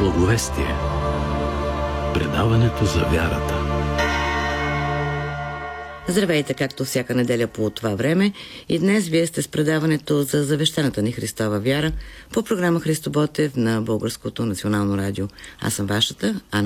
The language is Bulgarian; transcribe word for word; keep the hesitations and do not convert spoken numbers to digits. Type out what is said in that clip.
Благовестие. Предаването за вярата. Здравейте, както всяка неделя по това време. И днес вие сте с предаването за завещаната ни Христова вяра по програма Христо Ботев на Българското национално радио. Аз съм вашата Ана